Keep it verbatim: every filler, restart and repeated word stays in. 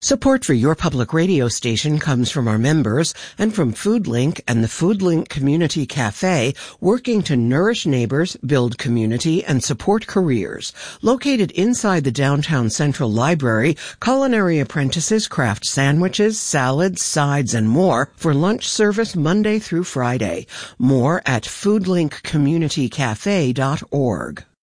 Support for your public radio station comes from our members and from FoodLink and the FoodLink Community Cafe, working to nourish neighbors, build community, and support careers. Located inside the downtown Central Library, culinary apprentices craft sandwiches, salads, sides, and more for lunch service Monday through Friday. More at food link community cafe dot org.